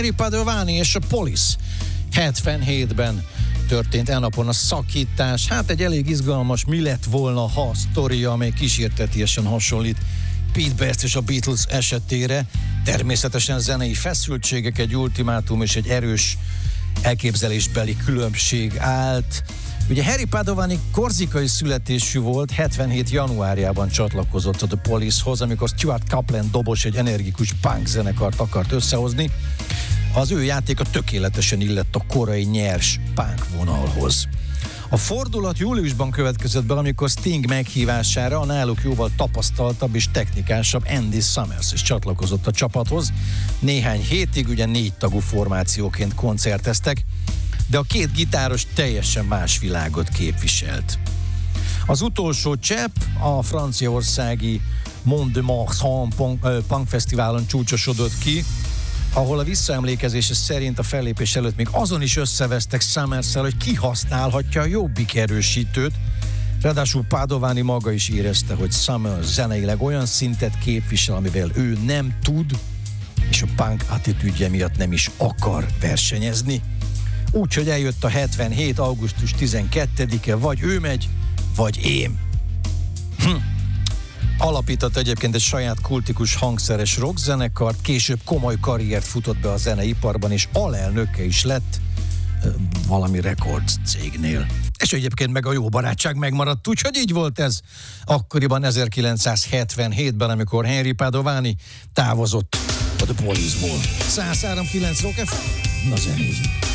Harry Padovani és a Police 77-ben történt elnapon a szakítás. Hát egy elég izgalmas mi lett volna, ha sztoria, amely kísértetiesen hasonlít Pete Best és a Beatles esetére. Természetesen zenei feszültségek, egy ultimátum és egy erős elképzelésbeli különbség állt. Ugye Harry Padovani korzikai születésű volt, 77. januárjában csatlakozott a The Policehoz, amikor Stuart Copeland dobos egy energikus punk zenekart akart összehozni. Az ő játéka tökéletesen illett a korai nyers punk vonalhoz. A fordulat júliusban következett be, amikor Sting meghívására a náluk jóval tapasztaltabb és technikásabb Andy Summers is csatlakozott a csapathoz. Néhány hétig ugye 4 tagú formációként koncerteztek, de a 2 gitáros teljesen más világot képviselt. Az utolsó csepp a franciaországi Mont de Marsan Punk Fesztiválon csúcsosodott ki, ahol a visszaemlékezése szerint a fellépés előtt még azon is összevesztek Summerszel, hogy ki használhatja a jobbik erősítőt. Ráadásul Padovani maga is érezte, hogy Summers zeneileg olyan szintet képvisel, amivel ő nem tud, és a punk attitűdje miatt nem is akar versenyezni. Úgyhogy eljött a 77. augusztus 12-e, vagy ő megy, vagy én. Alapított egyébként egy saját kultikus hangszeres rockzenekart, később komoly karriert futott be a zeneiparban, és alelnöke is lett valami records cégnél. És egyébként meg a jó barátság megmaradt, úgyhogy így volt ez akkoriban 1977-ben, amikor Harry Padovani távozott a The Police-ból. 103.9 Rock FM, na zenézünk.